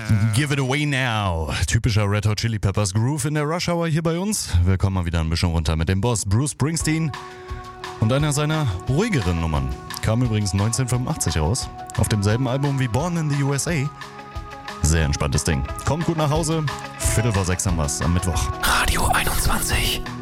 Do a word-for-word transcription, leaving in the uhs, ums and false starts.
Give it away now. Typischer Red Hot Chili Peppers Groove in der Rush Hour hier bei uns. Wir kommen mal wieder ein bisschen runter mit dem Boss Bruce Springsteen und einer seiner ruhigeren Nummern. Kam übrigens neunzehnhundertfünfundachtzig raus, auf demselben Album wie Born in the U S A. Sehr entspanntes Ding. Kommt gut nach Hause. Viertel vor sechs haben wir's am Mittwoch. Radio einundzwanzig.